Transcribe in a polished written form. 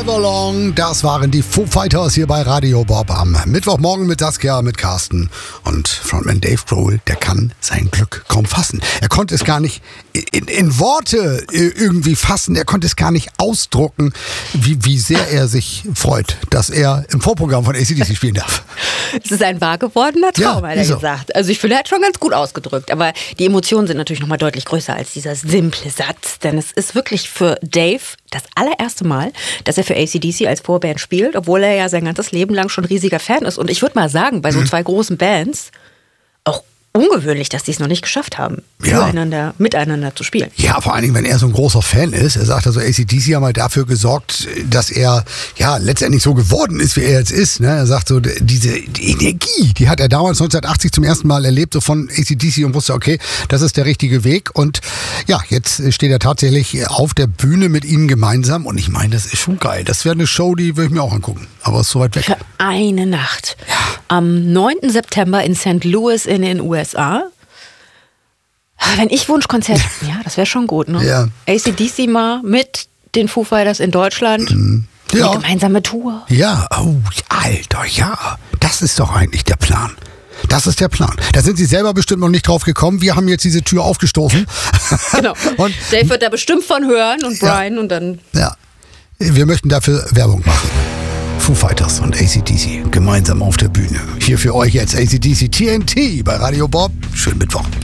Along, das waren die Foo Fighters hier bei Radio Bob am Mittwochmorgen mit Saskia, mit Carsten und Frontman Dave Grohl, der kann sein Glück kaum fassen. Er konnte es gar nicht in Worte irgendwie fassen, er konnte es gar nicht ausdrucken, wie sehr er sich freut, dass er im Vorprogramm von AC/DC spielen darf. Es ist ein wahr gewordener Traum, hat er so gesagt. Also ich finde, er hat schon ganz gut ausgedrückt, aber die Emotionen sind natürlich nochmal deutlich größer als dieser simple Satz, denn es ist wirklich für Dave das allererste Mal, dass er für AC/DC als Vorband spielt, obwohl er ja sein ganzes Leben lang schon riesiger Fan ist. Und ich würde mal sagen, bei so zwei großen Bands auch ungewöhnlich, dass die es noch nicht geschafft haben, miteinander zu spielen. Ja, vor allen Dingen, wenn er so ein großer Fan ist. Er sagt also, AC/DC haben halt dafür gesorgt, dass er ja letztendlich so geworden ist, wie er jetzt ist. Ne? Er sagt so, die Energie, die hat er damals 1980 zum ersten Mal erlebt, so von AC/DC, und wusste, okay, das ist der richtige Weg. Und ja, jetzt steht er tatsächlich auf der Bühne mit ihnen gemeinsam. Und ich meine, das ist schon geil. Das wäre eine Show, die würde ich mir auch angucken. Aber es ist so weit weg. Für eine Nacht. Ja. Am 9. September in St. Louis in den USA. Wenn ich Wunschkonzert, ja, das wäre schon gut, ne? Ja. AC/DC mal mit den Foo Fighters in Deutschland. Ja. Eine gemeinsame Tour. Ja, oh, Alter, ja. Das ist doch eigentlich der Plan. Das ist der Plan. Da sind Sie selber bestimmt noch nicht drauf gekommen. Wir haben jetzt diese Tür aufgestoßen. Genau. Und Dave wird da bestimmt von hören und Brian und dann... ja, wir möchten dafür Werbung machen. Foo Fighters und AC/DC gemeinsam auf der Bühne. Hier für euch jetzt AC/DC TNT bei Radio Bob. Schönen Mittwoch.